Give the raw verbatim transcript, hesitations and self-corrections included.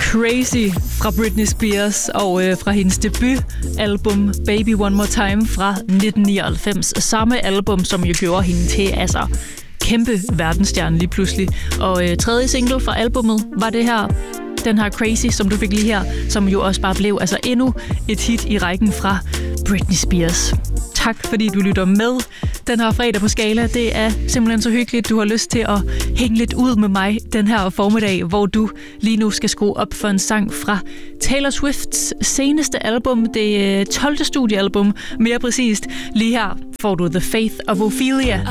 Crazy fra Britney Spears og øh, fra hendes debutalbum Baby One More Time fra nitten nioghalvfems. Samme album, som jo gjorde hende til altså kæmpe verdensstjerne lige pludselig. Og øh, tredje single fra albummet var det her, den her Crazy, som du fik lige her, som jo også bare blev altså endnu et hit i rækken fra Britney Spears. Tak fordi du lytter med den her fredag på Skala. Det er simpelthen så hyggeligt, du har lyst til at hænge lidt ud med mig den her formiddag, hvor du lige nu skal skrue op for en sang fra Taylor Swifts seneste album, det tolvte studiealbum mere præcist. Lige her får du The Faith of Ophelia.